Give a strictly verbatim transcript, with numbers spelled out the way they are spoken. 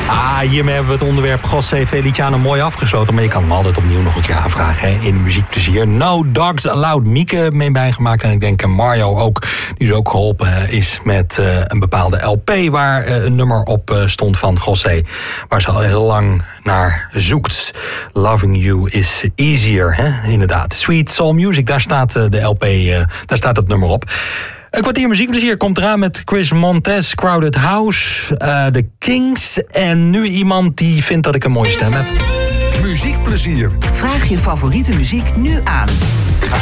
Ah, hiermee hebben we het onderwerp José Feliciano mooi afgesloten. Maar je kan hem altijd opnieuw nog een keer aanvragen hè, in Muziekplezier. No Dogs Allowed. Mieke mee bijgemaakt. En ik denk Mario ook, die is ook geholpen is met uh, een bepaalde L P... waar uh, een nummer op uh, stond van José. Waar ze al heel lang naar zoekt. Loving You is Easier. Hè? Inderdaad. Sweet Soul Music, daar staat uh, de L P, uh, daar staat het nummer op. Een kwartier muziekplezier komt eraan met Chris Montez, Crowded House, uh, The Kings en nu iemand die vindt dat ik een mooie stem heb. Muziekplezier. Vraag je favoriete muziek nu aan. Ga